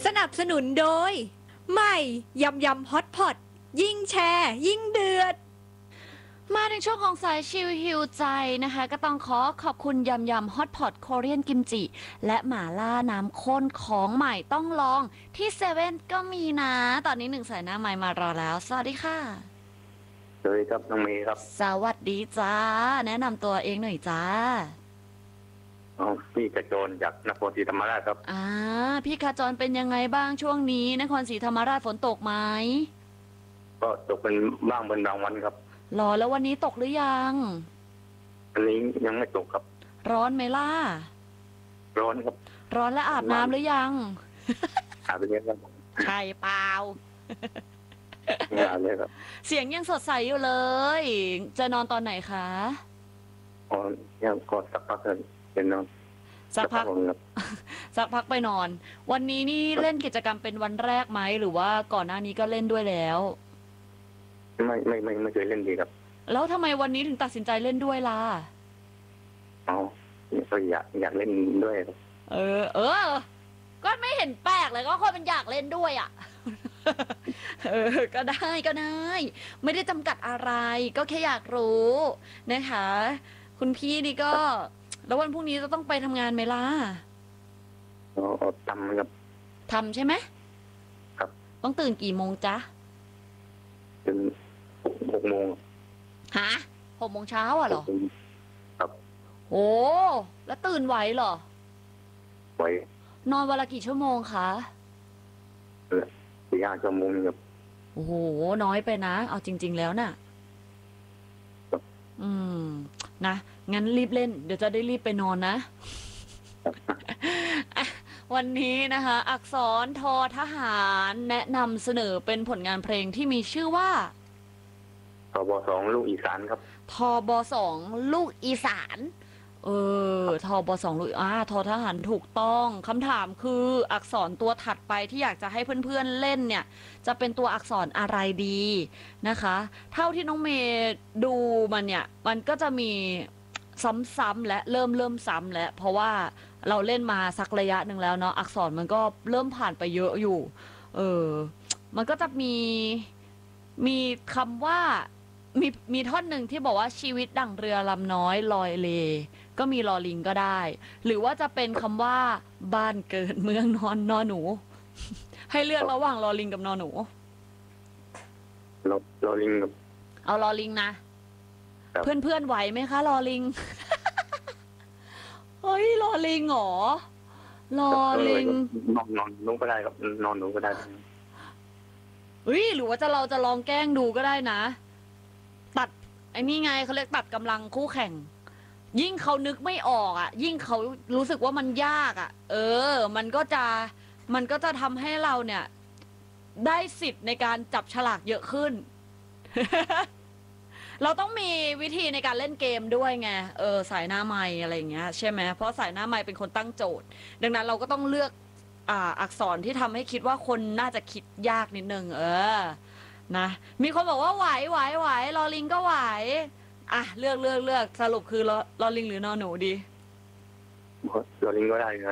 สนับสนุนโดยใหม่ยำยำฮอตพอตยิ่งแชร์ยิ่งเดือดมาในช่วงของสายชิลฮิวใจนะคะก็ต้องขอบคุณยำยำฮอตพอตโคเรียนกิมจิและหม่าล่าน้ำข้นของใหม่ต้องลองที่เซเว่นก็มีนะตอนนี้หนึ่งสายหน้าใหม่มารอแล้วสวัสดีค่ะสวัสดีครับน้องเมย์ครับสวัสดีจ้าแนะนำตัวเองหน่อยจ้าพี่กระโจนจากนครศรีธรรมราชครับพี่ขจรเป็นยังไงบ้างช่วงนี้นครศรีธรรมราชฝนตกไหมก็ตกเป็นบ้างเป็นบางวันครับรอแล้ววันนี้ตกหรือยังอันนี้ยังไม่ตกครับร้อนไหมล่ะร้อนครับร้อนแล้วอาบน้ำหรือยังอาบไปเยอะครับใช่เปล่าอาบเลยครับเสียงยังสดใสอยู่เลยจะนอนตอนไหนคะยังกดสักพักเลยเป็นนอนสักพักไปนอนวันนี้นี่เล่นกิจกรรมเป็นวันแรกไหมหรือว่าก่อนหน้านี้ก็เล่นด้วยแล้วไม่เคยเล่นดีครับแล้วทำไมวันนี้ถึงตัดสินใจเล่นด้วยล่ะก็อยากเล่นด้วยก็ไม่เห็นแปลกเลยก็คนมันอยากเล่นด้วยอ่ะก็ได้ไม่ได้จำกัดอะไรก็แค่อยากรู้นะคะคุณพี่นี่ก็แล้ววันพรุ่งนี้จะต้องไปทำงานไหมล่ะทำครับทำใช่ไหมครับต้องตื่นกี่โมงจ๊ะตื่น6 โมงฮะ6 โมงเช้าอ่ะเหรอครับโอ้แล้วตื่นไหวเหรอไหวนอนวันละกี่ชั่วโมงคะ 4-5 ชั่วโมงครับโอ้โหน้อยไปนะเอาจริงๆแล้วน่ะนะงั้นรีบเล่นเดี๋ยวจะได้รีบไปนอนนะวันนี้นะคะอักษรทอทหารแนะนำเสนอเป็นผลงานเพลงที่มีชื่อว่าทบ2ลูกอีสานครับทบ2ลูกอีสานทบ2ลูกทอทหารถูกต้องคำถามคืออักษรตัวถัดไปที่อยากจะให้เพื่อนๆเล่นเนี่ยจะเป็นตัวอักษรอะไรดีนะคะเท่าที่น้องเมย์ดูมันเนี่ยมันก็จะมีซ้ำๆและเริ่มซ้ำแล้วเพราะว่าเราเล่นมาสักระยะหนึ่งแล้วเนาะอักษรมันก็เริ่มผ่านไปเยอะอยู่มันก็จะมีคำว่ามีท่อนหนึ่งที่บอกว่าชีวิตดั่งเรือลำน้อยลอยเลก็มีลอลิงก็ได้หรือว่าจะเป็นคำว่าบ้านเกิดเมืองนอนนอหนูให้เลือกระหว่างลอลิงกับนอหนูลอลิงครับเอาลอลิงนะเพื่อนไหวไหมคะลอลิงเฮ้ยลอลิงเหรอลอลิงนอนหนูก็ได้ครับนอนหนูก็ได้หรือว่าเราจะลองแกล้งดูก็ได้นะตัดไอ้นี่ไงเขาเรียกตัดกำลังคู่แข่งยิ่งเขานึกไม่ออกอ่ะยิ่งเขารู้สึกว่ามันยากอ่ะมันก็จะทำให้เราเนี่ยได้สิทธิ์ในการจับฉลากเยอะขึ้น เราต้องมีวิธีในการเล่นเกมด้วยไงสายหน้าไมค์อะไรอย่างเงี้ยใช่ไหมเพราะสายหน้าไมค์เป็นคนตั้งโจทย์ดังนั้นเราก็ต้องเลือกอักษรที่ทำให้คิดว่าคนน่าจะคิดยากนิดนึงนะมีคนบอกว่าไหวลอลิงก็ไหวเลือกสรุปคือลอลิงหรือนอหนูดีลอลิงก็ได้